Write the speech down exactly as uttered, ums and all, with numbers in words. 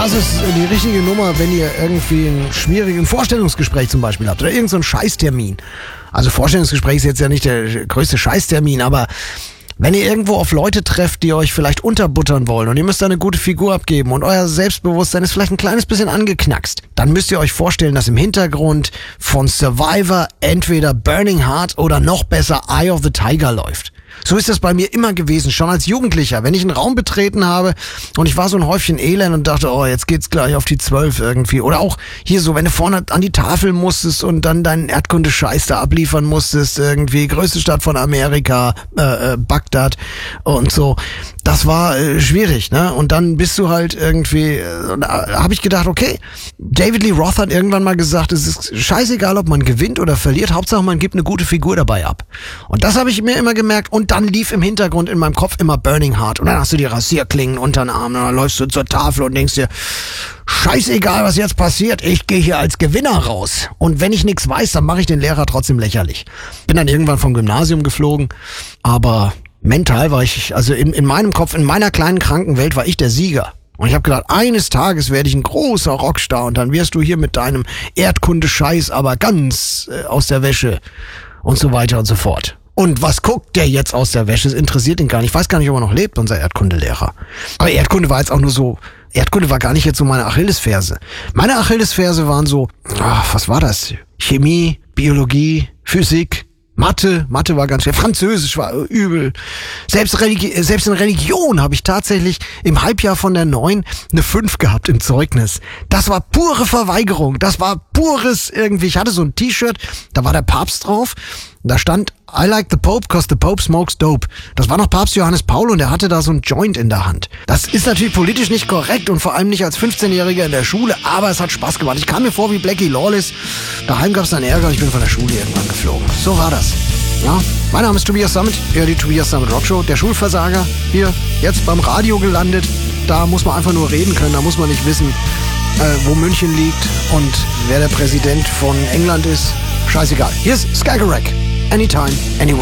Das ist die richtige Nummer, wenn ihr irgendwie ein schwieriges Vorstellungsgespräch zum Beispiel habt oder irgend so einen Scheißtermin. Also Vorstellungsgespräch ist jetzt ja nicht der größte Scheißtermin, aber wenn ihr irgendwo auf Leute trefft, die euch vielleicht unterbuttern wollen und ihr müsst da eine gute Figur abgeben und euer Selbstbewusstsein ist vielleicht ein kleines bisschen angeknackst, dann müsst ihr euch vorstellen, dass im Hintergrund von Survivor entweder Burning Heart oder noch besser Eye of the Tiger läuft. So ist das bei mir immer gewesen, schon als Jugendlicher. Wenn ich einen Raum betreten habe und ich war so ein Häufchen Elend und dachte, oh, jetzt geht's gleich auf die zwölf irgendwie. Oder auch hier so, wenn du vorne an die Tafel musstest und dann deinen Erdkunde-Scheiß da abliefern musstest, irgendwie, größte Stadt von Amerika, äh, äh, Bagdad und so. Das war äh, schwierig, ne? Und dann bist du halt irgendwie, äh, habe ich gedacht, okay, David Lee Roth hat irgendwann mal gesagt, es ist scheißegal, ob man gewinnt oder verliert, Hauptsache man gibt eine gute Figur dabei ab. Und das habe ich mir immer gemerkt und dann lief im Hintergrund in meinem Kopf immer Burning Heart und dann hast du die Rasierklingen unter den Armen und dann läufst du zur Tafel und denkst dir, scheißegal, was jetzt passiert, ich gehe hier als Gewinner raus. Und wenn ich nichts weiß, dann mache ich den Lehrer trotzdem lächerlich. Bin dann irgendwann vom Gymnasium geflogen, aber mental war ich, also in, in meinem Kopf, in meiner kleinen kranken Welt war ich der Sieger. Und ich habe gedacht, eines Tages werde ich ein großer Rockstar und dann wirst du hier mit deinem Erdkunde-Scheiß aber ganz äh, aus der Wäsche und so weiter und so fort. Und was guckt der jetzt aus der Wäsche? Es interessiert ihn gar nicht. Ich weiß gar nicht, ob er noch lebt, unser Erdkundelehrer. Aber Erdkunde war jetzt auch nur so, Erdkunde war gar nicht jetzt so meine Achillesferse. Meine Achillesferse waren so, ach, was war das? Chemie, Biologie, Physik, Mathe, Mathe war ganz schwer, Französisch war übel. Selbst, Religi- selbst in Religion habe ich tatsächlich im Halbjahr von der neun eine fünf gehabt im Zeugnis. Das war pure Verweigerung, das war pures irgendwie. Ich hatte so ein T-Shirt, da war der Papst drauf, da stand I like the Pope, cause the Pope smokes dope. Das war noch Papst Johannes Paul und der hatte da so ein Joint in der Hand. Das ist natürlich politisch nicht korrekt und vor allem nicht als fünfzehnjähriger in der Schule, aber es hat Spaß gemacht. Ich kam mir vor wie Blackie Lawless. Daheim gab es dann Ärger und ich bin von der Schule irgendwann geflogen. So war das. Ja, mein Name ist Tobias Sammet, ja, die Tobias Sammet Rockshow, der Schulversager, hier jetzt beim Radio gelandet. Da muss man einfach nur reden können, da muss man nicht wissen, äh, wo München liegt und wer der Präsident von England ist. Scheißegal. Hier ist Skagerrak. Anytime, anywhere.